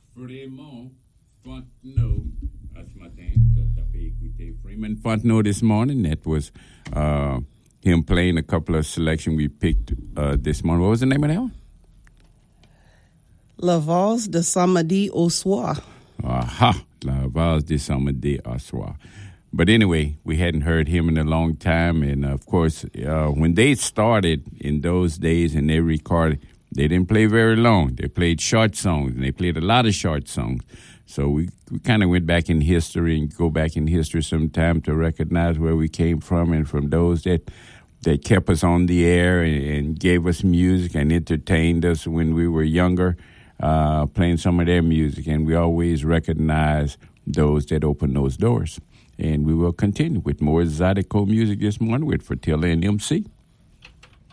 Fremont Fontenot ce matin. Ça fait écouter Freeman Fontenot this morning. That was him playing a couple of selections we picked this morning. What was the name of that one? La Valse de Samedi au Soir. Aha, La Valse de Samedi au Soir. But anyway, we hadn't heard him in a long time. And, of course, when they started in those days and they recorded, they didn't play very long. They played short songs, and they played a lot of short songs. So we kind of went back in history and go back in history sometime to recognize where we came from and from those that kept us on the air and gave us music and entertained us when we were younger, playing some of their music. And we always recognize those that opened those doors. And we will continue with more Zydeco music this morning with Fertilla and MC.